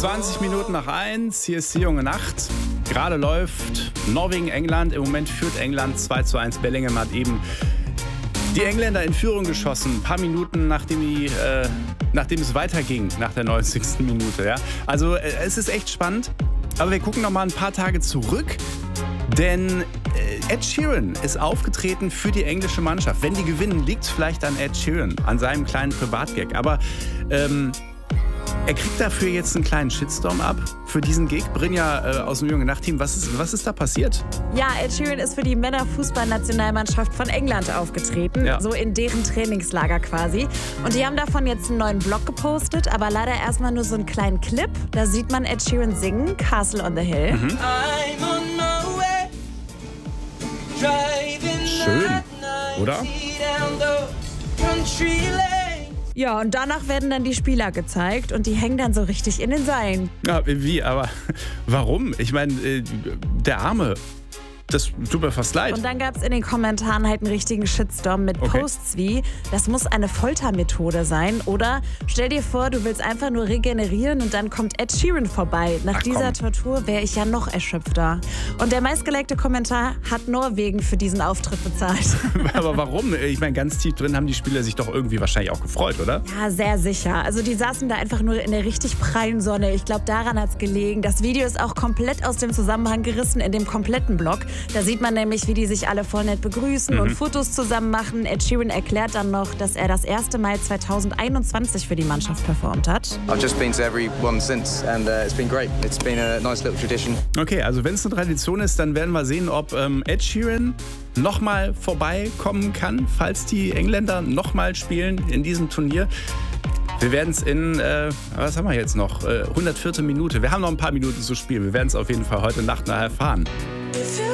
20 Minuten nach 1, hier ist die junge Nacht. Gerade läuft Norwegen, England. Im Moment führt England 2:1. Bellingham hat eben die Engländer in Führung geschossen. Ein paar Minuten nachdem es weiterging, nach der 90. Minute. Ja? Also es ist echt spannend. Aber wir gucken noch mal ein paar Tage zurück. Denn Ed Sheeran ist aufgetreten für die englische Mannschaft. Wenn die gewinnen, liegt es vielleicht an Ed Sheeran, an seinem kleinen Privatgag. Aber er kriegt dafür jetzt einen kleinen Shitstorm ab für diesen Gig. Brynja aus dem Junge Nacht-Team, was ist da passiert? Ja, Ed Sheeran ist für die Männerfußballnationalmannschaft von England aufgetreten, so in deren Trainingslager quasi. Und die haben davon jetzt einen neuen Blog gepostet, aber leider erstmal nur so einen kleinen Clip. Da sieht man Ed Sheeran singen, Castle on the Hill. I'm on my way, driving Schön, oder? Ja, und danach werden dann die Spieler gezeigt und die hängen dann so richtig in den Seilen. Ja, wie? Aber warum? Ich meine, der Arme, das tut mir fast leid. Und dann gab es in den Kommentaren halt einen richtigen Shitstorm mit Posts wie, das muss eine Foltermethode sein. Oder stell dir vor, du willst einfach nur regenerieren und dann kommt Ed Sheeran vorbei. Nach dieser Tortur wäre ich ja noch erschöpfter. Und der meistgelikte Kommentar hat Norwegen für diesen Auftritt bezahlt. Aber warum? Ich meine, ganz tief drin haben die Spieler sich doch irgendwie wahrscheinlich auch gefreut, oder? Ja, sehr sicher. Also die saßen da einfach nur in der richtig prallen Sonne. Ich glaube, daran hat es gelegen. Das Video ist auch komplett aus dem Zusammenhang gerissen in dem kompletten Blog. Da sieht man nämlich, wie die sich alle voll nett begrüßen und Fotos zusammen machen. Ed Sheeran erklärt dann noch, dass er das erste Mal 2021 für die Mannschaft performt hat. I've just been to every one since and it's been great. It's been a nice little tradition. Okay, also wenn es eine Tradition ist, dann werden wir sehen, ob Ed Sheeran nochmal vorbeikommen kann, falls die Engländer nochmal spielen in diesem Turnier. Wir werden es in, was haben wir jetzt noch? 104. Minute. Wir haben noch ein paar Minuten zu spielen. Wir werden es auf jeden Fall heute Nacht noch erfahren.